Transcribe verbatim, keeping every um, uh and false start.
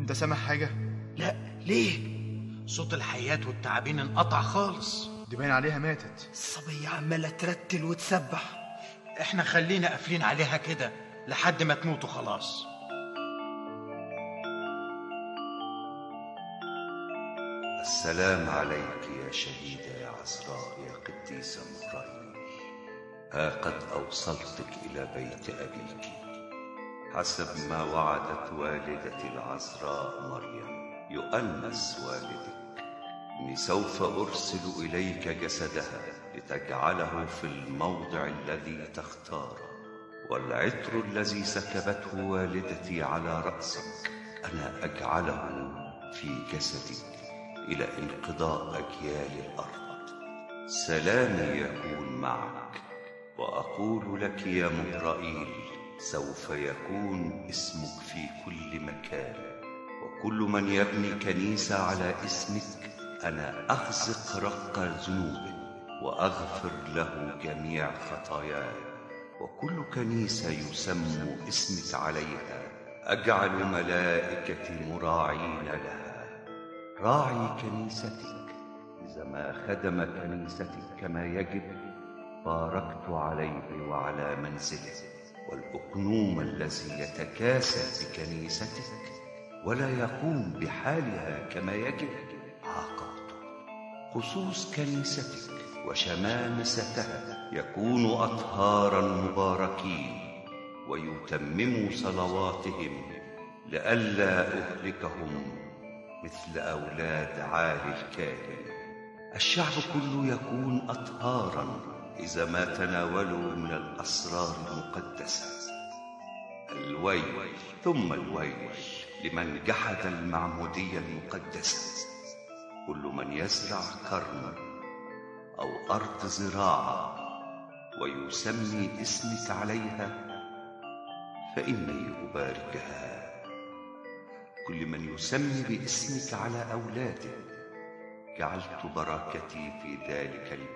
انت سامع حاجة؟ لا، ليه؟ صوت الحياة والتعابين انقطع خالص. دي باين عليها ماتت. الصبية عمالة ترتل وتسبح. احنا خلينا قافلين عليها كده لحد ما تموتوا خلاص. السلام عليك يا شهيدة يا عذراء يا قديسة مهرين. ها قد أوصلتك إلى بيت أبيك حسب ما وعدت والدتي العذراء مريم يؤنس والدك. إني سوف أرسل إليك جسدها لتجعله في الموضع الذي تختاره، والعطر الذي سكبته والدتي على رأسك أنا أجعله في جسدك إلى انقضاء أجيال الأرض. سلامي يكون معك، وأقول لك يا مهرائيل سوف يكون اسمك في كل مكان، وكل من يبني كنيسة على اسمك أنا أخزق رق ذنوبه وأغفر له جميع خطاياه. وكل كنيسة يسمى اسمك عليها أجعل ملائكتي مراعين لها. راعي كنيستك إذا ما خدم كنيستك كما يجب باركت عليه وعلى منزله، والأقنوم الذي يتكاسل بكنيستك ولا يقوم بحالها كما يجب عاقبته. خصوص كنيستك وشمامستها يكونوا أطهارا مباركين ويتمموا صلواتهم لئلا أهلكهم مثل أولاد عالي الكاهن. الشعب كله يكون أطهارا إذا ما تناولوا من الأسرار المقدسة. الويل ثم الويل لمن جحد المعمودية المقدسة. كل من يزرع كرما أو أرض زراعة ويسمي اسمك عليها فإني أباركها. كل من يسمي باسمك على أولاده جعلت بركتي في ذلك البيت.